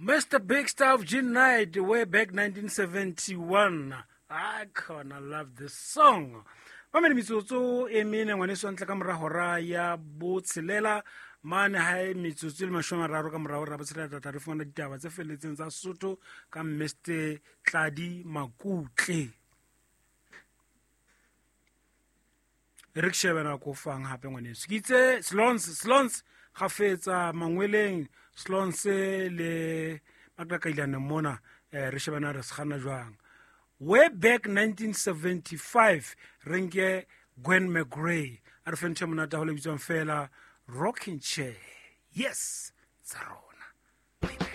Mr. Big Star of Gin Night, way back 1971. I kinda love this song. Pamene mitsotso e mene ngwaneso ntle ka mora hora ya botshelela mane hae mitsotso le 30 ka mora hora botshelela tata re fona ditaba tse felletseng tsa Sotho ka Mr. Tladi Makutle. Re shebana ko fang hape ngwaneso ke itse slons ga fetsa mangweleng slons le makakailana mona re shebana re segana jwang way back 1975 renke Gwen McGray a re fentse monata ho le bitswang fela Rocking Chair. Yes, tsaro.